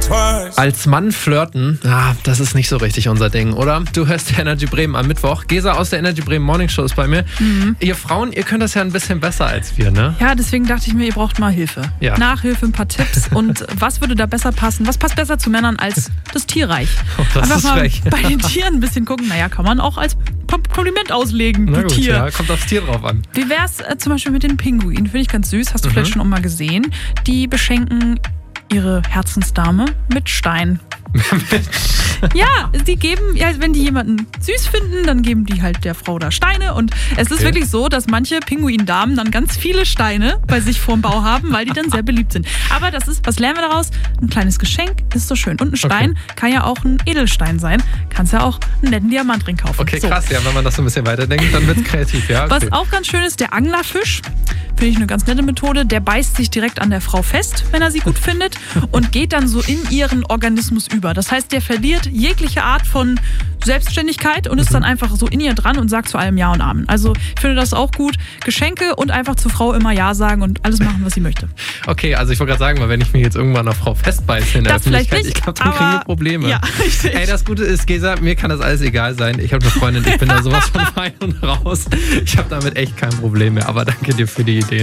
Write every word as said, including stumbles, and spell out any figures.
Als Mann flirten, ah, das ist nicht so richtig unser Ding, oder? Du hörst der Energy Bremen am Mittwoch. Gesa aus der Energy Bremen Morning Show ist bei mir. Mhm. Ihr Frauen, ihr könnt das ja ein bisschen besser als wir, ne? Ja, deswegen dachte ich mir, ihr braucht mal Hilfe. Ja. Nachhilfe, ein paar Tipps. Und was würde da besser passen? Was passt besser zu Männern als das Tierreich? Oh, das Einfach ist mal frech. bei den Tieren ein bisschen gucken. Naja, kann man auch als Kompliment auslegen, Na du gut, Tier. ja, kommt aufs Tier drauf an. Wie wär's äh, zum Beispiel mit den Pinguinen? Finde ich ganz süß. Hast du Mhm. vielleicht schon auch mal gesehen? Die beschenken ihre Herzensdame mit Stein. Ja, die geben, ja, wenn die jemanden süß finden, dann geben die halt der Frau da Steine. Und es ist Okay. wirklich so, dass manche Pinguindamen dann ganz viele Steine bei sich vorm Bau haben, weil die dann sehr beliebt sind. Aber das ist, was lernen wir daraus? Ein kleines Geschenk ist so schön. Und ein Stein Okay. kann ja auch ein Edelstein sein. Kannst ja auch einen netten Diamantring kaufen. Okay, So. krass, ja, wenn man das so ein bisschen weiterdenkt, dann wird's kreativ, ja. Okay. Was auch ganz schön ist, der Anglerfisch. Finde ich eine ganz nette Methode. Der beißt sich direkt an der Frau fest, wenn er sie gut findet, und geht dann so in ihren Organismus über. Das heißt, der verliert jegliche Art von Selbstständigkeit und ist dann einfach so in ihr dran und sagt zu allem Ja und Amen. Also ich finde das auch gut. Geschenke und einfach zur Frau immer Ja sagen und alles machen, was sie möchte. Okay, also ich wollte gerade sagen, weil wenn ich mich jetzt irgendwann einer Frau festbeiße in der Das vielleicht Öffentlichkeit, nicht, ich glaube, dann aber- kriegen wir Probleme. Ja, richtig. Ey, das Gute ist, Gesa, mir kann das alles egal sein. Ich habe eine Freundin, ich bin da sowas von fein und raus. Ich habe damit echt kein Problem mehr, aber danke dir für die Ideen.